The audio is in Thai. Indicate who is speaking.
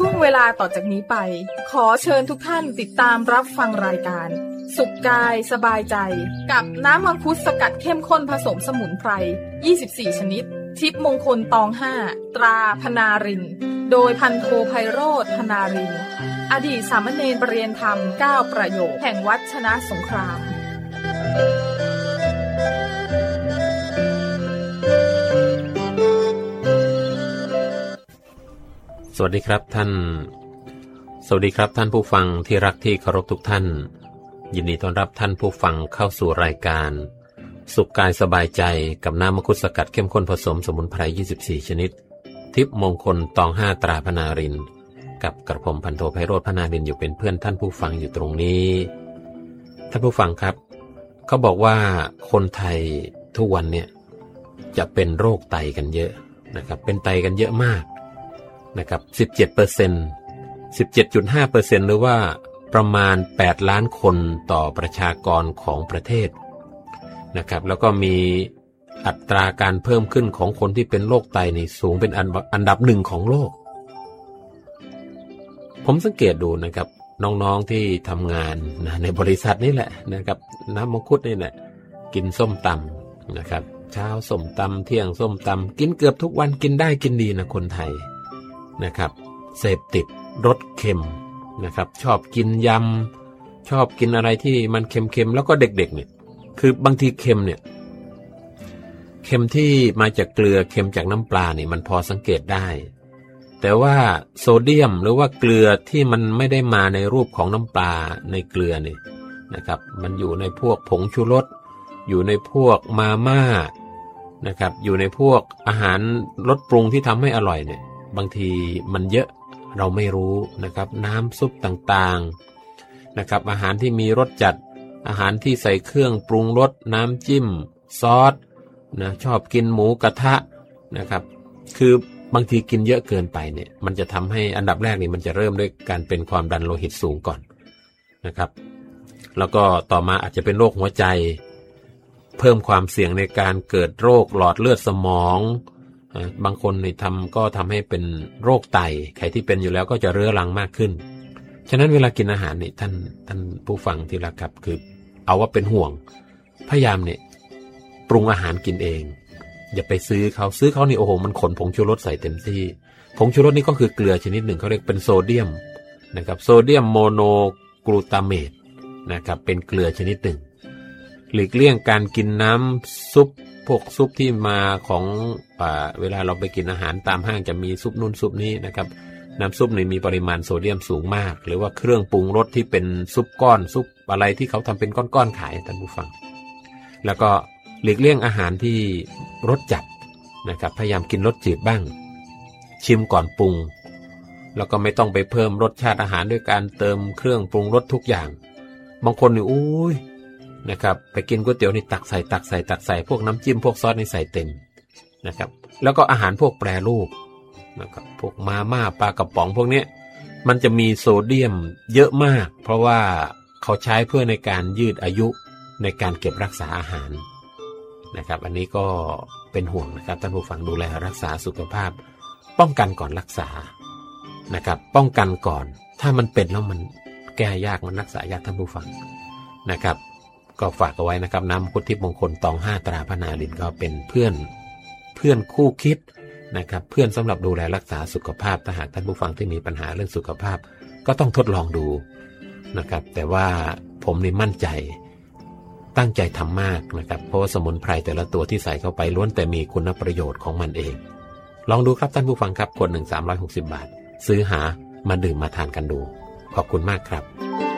Speaker 1: ช่วงเวลาต่อจากนี้ไปขอเชิญทุกท่านติดตามรับฟังรายการสุขกายสบายใจกับน้ำมังคุดสกัดเข้มข้นผสมสมุนไพร24ชนิดทิพย์มงคลตอง5ตราพนารินโดยพันโทไพโรจน์พนารินอดีตสามเณรประเรียนธรรม9ประโยคแห่งวัดชนะสงคราม
Speaker 2: สวัสดีครับท่านผู้ฟังที่รักที่เคารพทุกท่านยินดีต้อนรับท่านผู้ฟังเข้าสู่รายการสุขกายสบายใจกับน้ำมังคุดสกัดเข้มข้นผสมสมุนไพร24ชนิดทิพย์มงคลตอง5ตราพนารินกับกระผมพันโทไพโรจน์พนารินอยู่เป็นเพื่อนท่านผู้ฟังอยู่ตรงนี้ท่านผู้ฟังครับเขาบอกว่าคนไทยทุกวันเนี่ยจะเป็นโรคไตกันเยอะนะครับเป็นไตกันเยอะมากนะครับ 17% 17.5% หรือว่าประมาณ8ล้านคนต่อประชากรของประเทศนะครับแล้วก็มีอัตราการเพิ่มขึ้นของคนที่เป็นโรคไตนี่สูงเป็นอันดับหนึ่งของโลกผมสังเกตดูนะครับน้องๆที่ทำงานในบริษัทนี่แหละนะครับน้ำมังคุดนี่แหละกินส้มตำนะครับเช้าส้มตำเที่ยงส้มตำกินเกือบทุกวันกินได้กินดีนะคนไทยนะครับเสพติดรสเค็มนะครับชอบกินยำชอบกินอะไรที่มันเค็มๆแล้วก็เด็กๆเนี่ยคือบางทีเค็มเนี่ยเค็มที่มาจากเกลือเค็มจากน้ำปลาเนี่ยมันพอสังเกตได้แต่ว่าโซเดียมหรือว่าเกลือที่มันไม่ได้มาในรูปของน้ำปลาในเกลือเนี่ยนะครับมันอยู่ในพวกผงชูรสอยู่ในพวกมาม่านะครับอยู่ในพวกอาหารรสปรุงที่ทำให้อร่อยเนี่ยบางทีมันเยอะเราไม่รู้นะครับน้ำซุปต่างๆนะครับอาหารที่มีรสจัดอาหารที่ใส่เครื่องปรุงรสน้ำจิ้มซอสนะชอบกินหมูกระทะนะครับคือบางทีกินเยอะเกินไปเนี่ยมันจะทำให้อันดับแรกนี่มันจะเริ่มด้วยการเป็นความดันโลหิตสูงก่อนนะครับแล้วก็ต่อมาอาจจะเป็นโรคหัวใจเพิ่มความเสี่ยงในการเกิดโรคหลอดเลือดสมองบางคนนี่ก็ทำให้เป็นโรคไตใครที่เป็นอยู่แล้วก็จะเรื้อรังมากขึ้นฉะนั้นเวลากินอาหารนี่ท่านผู้ฟังที่รักครับคือเอาว่าเป็นห่วงพยายามเนี่ยปรุงอาหารกินเองอย่าไปซื้อเขานี่โอ้โหมันขนผงชูรสใส่เต็มที่ผงชูรสนี่ก็คือเกลือชนิดหนึ่งเขาเรียกเป็นโซเดียมนะครับโซเดียมโมโนกลูตาเมตนะครับเป็นเกลือชนิดหนึ่งหลีกเลี่ยงการกินน้ำซุปพวกซุปที่มาของเวลาเราไปกินอาหารตามห้างจะมีซุปนู่นซุปนี้นะครับน้ำซุปนี่มีปริมาณโซเดียมสูงมากหรือว่าเครื่องปรุงรสที่เป็นซุปก้อนซุปอะไรที่เขาทำเป็นก้อนๆขายท่านผู้ฟังแล้วก็หลีกเลี่ยงอาหารที่รสจัดนะครับพยายามกินรสจืดบ้างชิมก่อนปรุงแล้วก็ไม่ต้องไปเพิ่มรสชาติอาหารด้วยการเติมเครื่องปรุงรสทุกอย่างบางคนนี่อุ้ยนะครับไปกินก๋วยเตี๋ยวนี่ตักใส่พวกน้ำจิ้มพวกซอสนี่ใส่เต็มนะครับแล้วก็อาหารพวกแปรรูปนะครับพวกมาม่าปลากระป๋องพวกนี้มันจะมีโซเดียมเยอะมากเพราะว่าเขาใช้เพื่อในการยืดอายุในการเก็บรักษาอาหารนะครับอันนี้ก็เป็นห่วงนะครับท่านผู้ฟังดูแลรักษาสุขภาพป้องกันก่อนรักษานะครับป้องกันก่อนถ้ามันเป็นแล้วมันแก้ยากมันรักษายากท่านผู้ฟังนะครับก็ฝากเอาไว้นะครับน้ำมังคุดทิพย์มงคลตอง5ตราพนารินก็เป็นเพื่อนคู่คิดนะครับเพื่อนสำหรับดูแลรักษาสุขภาพถ้าหากท่านผู้ฟังที่มีปัญหาเรื่องสุขภาพก็ต้องทดลองดูนะครับแต่ว่าผมนี่มั่นใจตั้งใจทำมากนะครับเพราะว่าสมุนไพรแต่ละตัวที่ใส่เข้าไปล้วนแต่มีคุณประโยชน์ของมันเองลองดูครับท่านผู้ฟังครับคนหนึ่ง360 บาทซื้อหามาดื่มมาทานกันดูขอบคุณมากครับ